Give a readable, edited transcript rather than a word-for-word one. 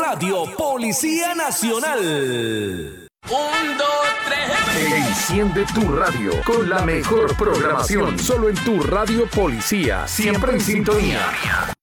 Radio Policía Nacional. 1, 2, 3. Enciende tu radio con la mejor programación. Solo en tu Radio Policía. Siempre en sintonía.